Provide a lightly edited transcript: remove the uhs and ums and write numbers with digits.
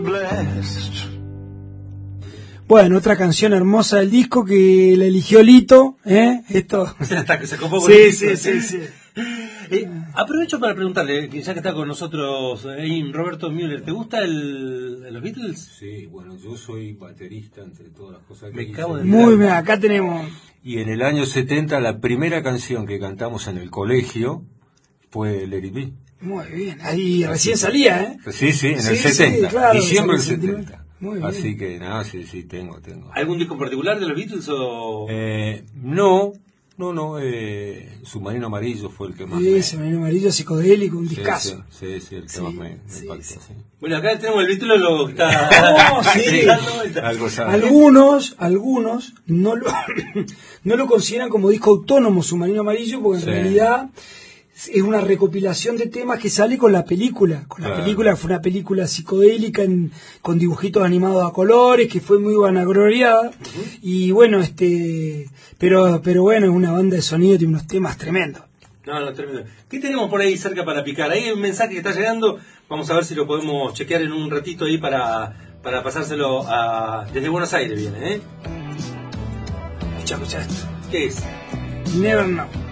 Bueno, otra canción hermosa del disco que la eligió Lito, Esto. Se copó con Sí. Aprovecho para preguntarle, ya que está con nosotros Roberto Müller, ¿te gusta los Beatles? Sí, bueno, yo soy baterista entre todas las cosas que Me hice. cago en Muy bien, acá tenemos. Y en el año 70 la primera canción que cantamos en el colegio fue Let It Be. Muy bien, ahí recién salía, ¿eh? Sí, en el Sí, 70, claro, diciembre del salió 70. Muy bien. Así que, nada, sí, tengo. ¿Algún disco en particular de los Beatles o...? No, Submarino Amarillo fue el que más Sí, Submarino Amarillo, psicodélico, un discazo. Sí, el que más me impactó, sí. Bueno, acá tenemos el Beatle que está... Sí. Algo sabe. Algunos no lo consideran como disco autónomo Submarino Amarillo, porque en realidad es una recopilación de temas que sale con la película. La película fue una película psicodélica con dibujitos animados a colores, que fue muy vanagloriada. Y bueno, pero bueno, es una banda de sonido, tiene unos temas tremendos. No, tremendo. ¿Qué tenemos por ahí cerca para picar? Ahí hay un mensaje que está llegando. Vamos a ver si lo podemos chequear en un ratito ahí para pasárselo desde Buenos Aires viene, Escucha esto. ¿Qué es? Never Know.